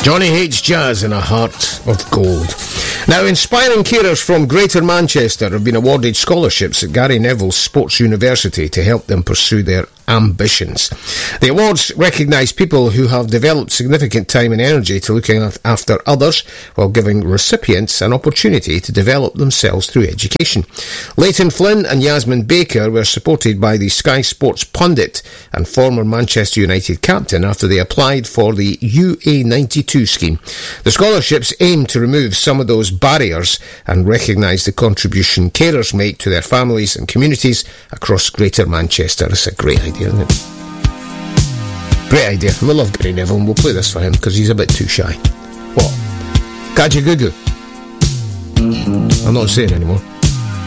Johnny hates jazz in a heart of gold. Now, inspiring carers from Greater Manchester have been awarded scholarships at Gary Neville Sports University to help them pursue their ambitions. The awards recognise people who have developed significant time and energy to looking after others while giving recipients an opportunity to develop themselves through education. Leighton Flynn and Yasmin Baker were supported by the Sky Sports pundit and former Manchester United captain after they applied for the UA92 scheme. The scholarships aim to remove some of those barriers and recognise the contribution carers make to their families and communities across Greater Manchester. It's a great idea, isn't it? Great idea. We love Gary Neville and we'll play this for him because he's a bit too shy. What? Kajagugu? I'm not saying anymore.